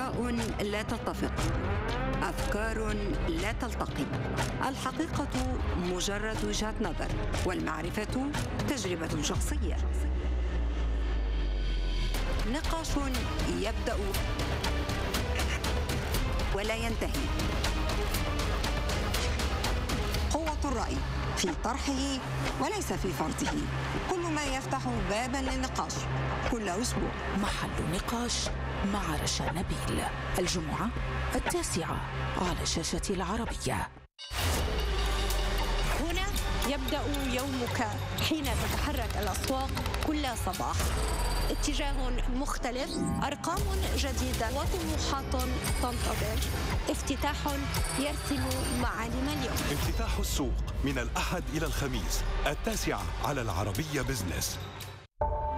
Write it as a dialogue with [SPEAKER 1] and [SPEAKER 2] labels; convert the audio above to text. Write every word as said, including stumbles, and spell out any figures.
[SPEAKER 1] آراء لا تتفق، أفكار لا تلتقي. الحقيقة مجرد وجهة نظر، والمعرفة تجربة شخصية. نقاش يبدأ ولا ينتهي. قوة الرأي في طرحه وليس في فرضه. كل ما يفتح بابا للنقاش كل أسبوع.
[SPEAKER 2] محل نقاش مع رشا نبيل، الجمعة التاسعة على شاشة العربية.
[SPEAKER 3] هنا يبدأ يومك حين تتحرك الأسواق كل صباح. اتجاه مختلف، أرقام جديدة وطموحات تنتظر. افتتاح يرسم معالم اليوم.
[SPEAKER 4] افتتاح السوق من الأحد إلى الخميس التاسعة على العربية بزنس.